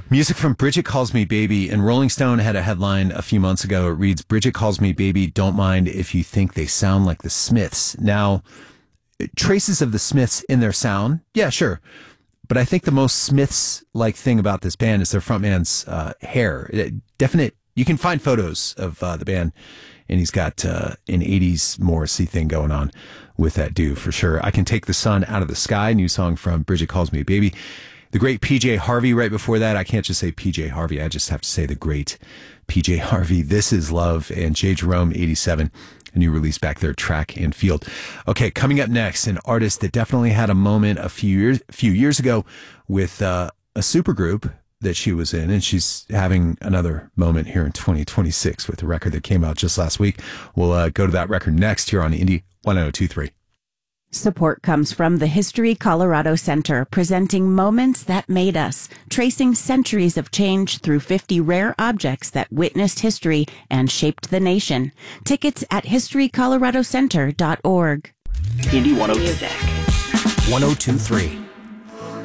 Music from Bridget Calls Me Baby, and Rolling Stone had a headline a few months ago. It reads, Bridget Calls Me Baby, don't mind if you think they sound like the Smiths. Now, traces of the Smiths in their sound, yeah, sure. But I think the most Smiths-like thing about this band is their frontman's hair. You can find photos of the band, and he's got an 80s Morrissey thing going on with that dude for sure. I Can Take the Sun Out of the Sky, new song from Bridget Calls Me Baby. The great PJ Harvey right before that. I can't just say PJ Harvey. I just have to say the great PJ Harvey. This Is Love, and J. Jerome, 87. A new release back there, Track and Field. Okay, coming up next, an artist that definitely had a moment a few years ago with a supergroup that she was in, and she's having another moment here in 2026 with a record that came out just last week. We'll go to that record next here on Indie 1023. Support comes from the History Colorado Center, presenting Moments That Made Us, tracing centuries of change through 50 rare objects that witnessed history and shaped the nation. Tickets at historycoloradocenter.org. Indie 1023.